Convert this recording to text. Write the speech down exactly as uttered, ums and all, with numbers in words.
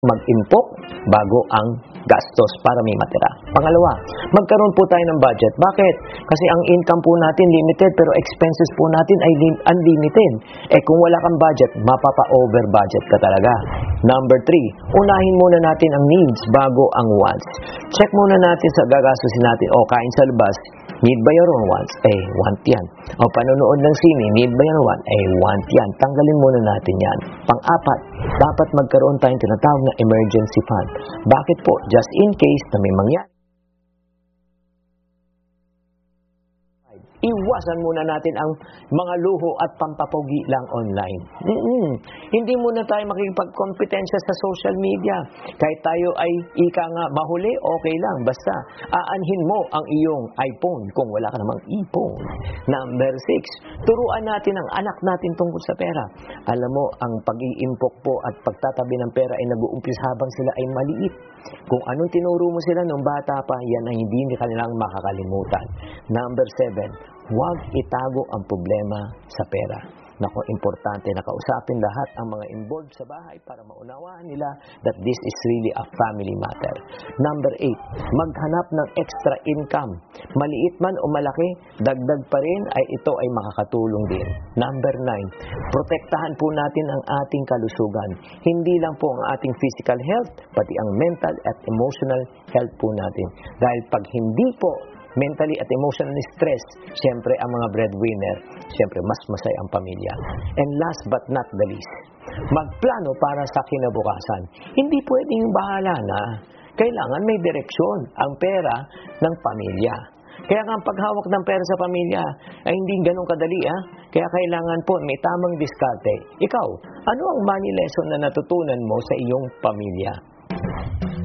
mag-impok bago ang gastos para may matira. Pangalawa, magkaroon po tayo ng budget. Bakit? Kasi ang income po natin limited pero expenses po natin ay unlimited. Eh kung wala kang budget, mapapa-over budget ka talaga. Number three, unahin muna natin ang needs bago ang wants. Check muna natin sa gagastusin natin. O, kain sa labas, need ba your own wants? Eh, want yan. O, panonood ng sine, need ba your want? Eh, want yan. Tanggalin muna natin yan. Pang-apat, dapat magkaroon tayong tinatawag na emergency fund. Bakit po? Just in case na may mangyari. Iwasan muna natin ang mga luho at pampapogi lang online. Mm-mm. Hindi muna tayo makikipagkompetensya sa social media. Kahit tayo ay ika nga mahuli, okay lang. Basta aanhin mo ang iyong iPhone kung wala ka namang ipon. Number six, turuan natin ang anak natin tungkol sa pera. Alam mo, ang pag-iimpok po at pagtatabi ng pera ay nag-uumpis habang sila ay maliit. Kung anong tinuro mo sila nung bata pa, yan ay hindi kanilang makakalimutan. Number seven, huwag itago ang problema sa pera. Nako, importante na kausapin lahat ang mga involved sa bahay para maunawaan nila that this is really a family matter. Number eight, maghanap ng extra income. Maliit man o malaki, dagdag pa rin ay ito ay makakatulong din. Number nine, protektahan po natin ang ating kalusugan. Hindi lang po ang ating physical health, pati ang mental at emotional health po natin. Dahil pag hindi po mentally at emotionally stress, siyempre ang mga breadwinner, siyempre mas masaya ang pamilya. And last but not the least, magplano para sa kinabukasan. Hindi pwedeng bahala na. Kailangan may direksyon ang pera ng pamilya. Kaya nga ang paghawak ng pera sa pamilya ay hindi ganun kadali. Ah? Kaya kailangan po may tamang diskarte. Ikaw, ano ang money lesson na natutunan mo sa iyong pamilya?